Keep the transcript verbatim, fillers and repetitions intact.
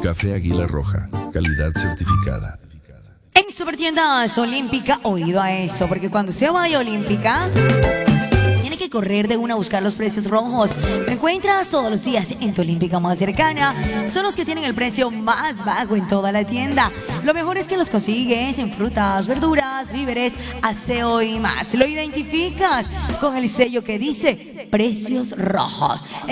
Café Águila Roja, calidad certificada. En Supertiendas Olímpica, oído a eso, porque cuando se vaya a Olímpica, tiene que correr de una a buscar los precios rojos. Lo encuentras todos los días en tu Olímpica más cercana. Son los que tienen el precio más bajo en toda la tienda. Lo mejor es que los consigues en frutas, verduras, víveres, aseo y más. Lo identificas con el sello que dice precios rojos.